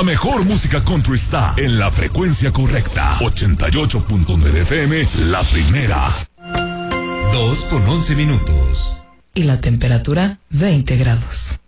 mejor música country está en la frecuencia correcta. 88.9 FM, la primera. 2:11. Y la temperatura, 20 grados.